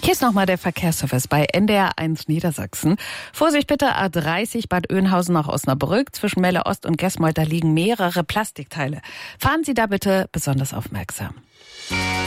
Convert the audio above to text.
Hier ist nochmal der Verkehrsservice bei NDR1 Niedersachsen. Vorsicht bitte, A30 Bad Oeynhausen nach Osnabrück. Zwischen Melle Ost und Gesmold, da liegen mehrere Plastikteile. Fahren Sie da bitte besonders aufmerksam.